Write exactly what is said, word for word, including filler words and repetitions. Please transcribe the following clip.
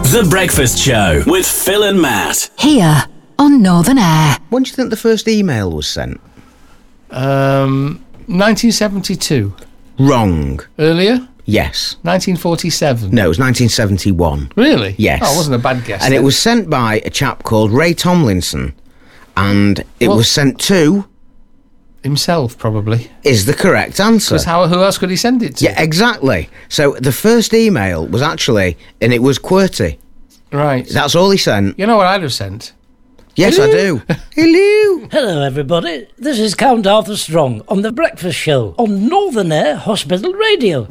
The Breakfast Show with Phil and Matt. Here on Northern Air. When do you think the first email was sent? Um, nineteen seventy-two. Wrong. Earlier? Yes. nineteen forty-seven. No, it was nineteen seventy-one. Really? Yes. Oh, it wasn't a bad guess. And then. it was sent by a chap called Ray Tomlinson. And it Well- was sent to... himself, probably. is the correct answer. Because how? Who else could he send it to? Yeah, exactly. So the first email was actually... and it was QWERTY. Right. That's all he sent. You know what I'd have sent? Yes, I do. Hello. Hello, everybody. This is Count Arthur Strong on The Breakfast Show on Northern Air Hospital Radio.